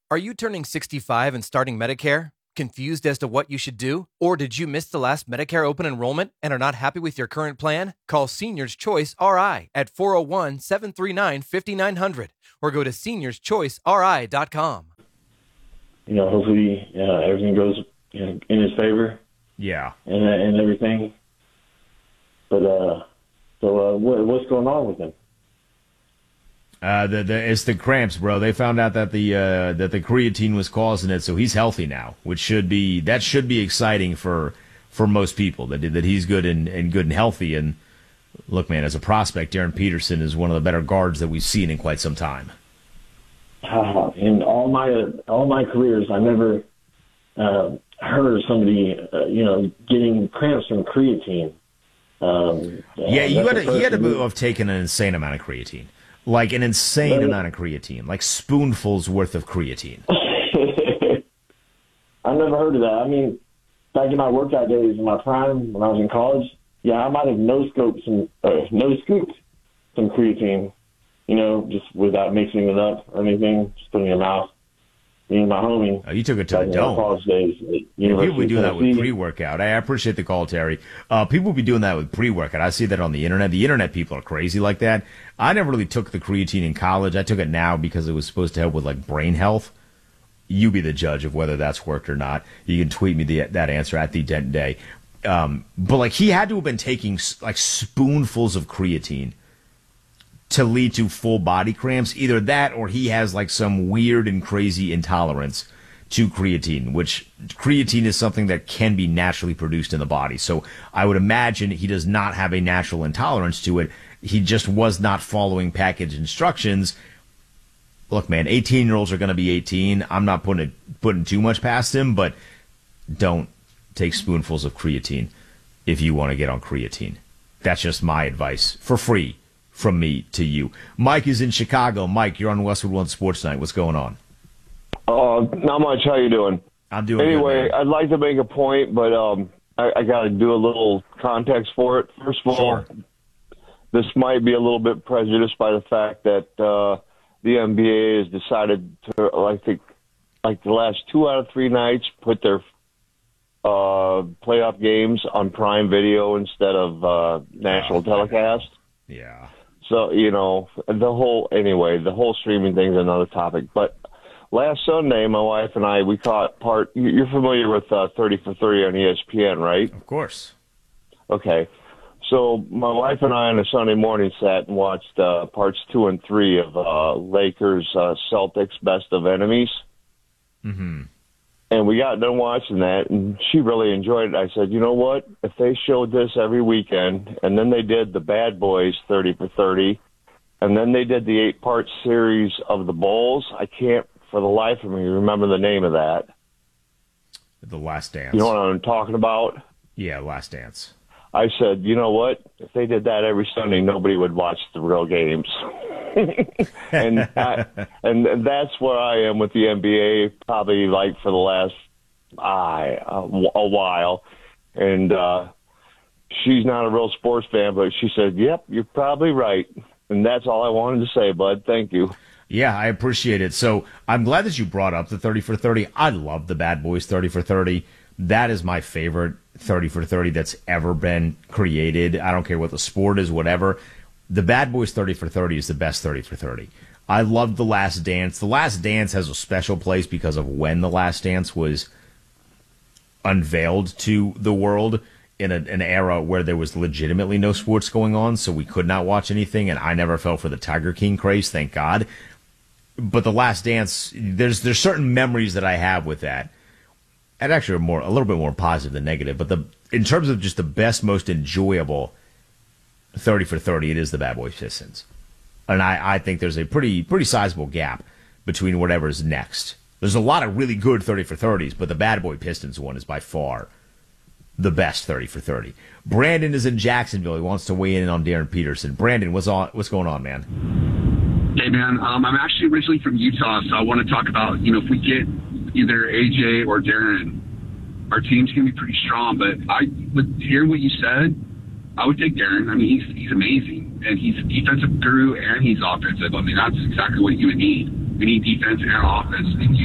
Are you turning 65 and starting Medicare? Confused as to what you should do? Or did you miss the last Medicare open enrollment and are not happy with your current plan? Call Seniors Choice RI at 401-739-5900 or go to seniorschoiceri.com. Hopefully everything goes in his favor. Yeah. And everything. But what's going on with him? It's the cramps, bro. They found out that the creatine was causing it, so he's healthy now, which should be exciting for most people that he's good and healthy. And look, man, as a prospect, Darren Peterson is one of the better guards that we've seen in quite some time. In all my careers, I never heard of somebody getting cramps from creatine. He had to have taken an insane amount of creatine. Like an insane amount of creatine, like spoonfuls worth of creatine. I never heard of that. I mean, back in my workout days, in my prime, when I was in college, I might have no-scooped some creatine, just without mixing it up or anything, just putting it in your mouth. Me and my homie. Oh, you took it to the dome. College days, People be doing that with pre-workout. I appreciate the call, Terry. People be doing that with pre-workout. I see that on the internet. The internet people are crazy like that. I never really took the creatine in college. I took it now because it was supposed to help with like brain health. You be the judge of whether that's worked or not. You can tweet me that answer at the Dent Day. But like he had to have been taking like spoonfuls of creatine to lead to full body cramps. Either that or he has like some weird and crazy intolerance to creatine, which creatine is something that can be naturally produced in the body. So I would imagine he does not have a natural intolerance to it. He just was not following package instructions. Look, man, 18-year-olds are going to be 18. I'm not putting too much past him, but don't take spoonfuls of creatine if you want to get on creatine. That's just my advice for free from me to you. Mike is in Chicago. Mike, you're on Westwood One Sports Night. What's going on? Not much. How you doing? I'm doing anyway, good, I'd like to make a point, but I got to do a little context for it. First of all, this might be a little bit prejudiced by the fact that the NBA has decided to, like the last 2 out of 3 nights, put their playoff games on Prime Video instead of national telecast. Yeah. So, the whole streaming thing's another topic. But last Sunday, my wife and I, we caught part. You're familiar with 30 for 30 on ESPN, right? Of course. Okay. So my wife and I on a Sunday morning sat and watched parts 2 and 3 of Lakers Celtics Best of Enemies. Mm-hmm. And we got done watching that, and she really enjoyed it. I said, you know what? If they showed this every weekend, and then they did the Bad Boys 30 for 30, and then they did the 8-part series of the Bulls, I can't, for the life of me, remember the name of that. The Last Dance. You know what I'm talking about? Yeah, Last Dance. I said, you know what? If they did that every Sunday, nobody would watch the real games. and that's where I am with the NBA, probably like for the last a while. And she's not a real sports fan, but she said, yep, you're probably right. And that's all I wanted to say, bud. Thank you. Yeah, I appreciate it. So I'm glad that you brought up the 30 for 30. I love the Bad Boys 30 for 30. That is my favorite 30 for 30 that's ever been created. I don't care what the sport is, whatever. The Bad Boys 30 for 30 is the best 30 for 30. I loved The Last Dance. The Last Dance has a special place because of when The Last Dance was unveiled to the world in an era where there was legitimately no sports going on, so we could not watch anything, and I never fell for the Tiger King craze, thank God. But The Last Dance, there's certain memories that I have with that. And actually a little bit more positive than negative, but in terms of just the best, most enjoyable 30 for 30, it is the Bad Boys Pistons. And I think there's a pretty sizable gap between whatever's next. There's a lot of really good 30 for 30s, but the Bad Boy Pistons one is by far the best 30 for 30. Brandon is in Jacksonville. He wants to weigh in on Darren Peterson. Brandon, what's going on, man? Hey, man. I'm actually originally from Utah, so I want to talk about, if we get either AJ or Darren, our team's going to be pretty strong. But with hearing what you said, I would take Darren. I mean, he's amazing, and he's a defensive guru and he's offensive. I mean, that's exactly what you would need. We need defense and offense. And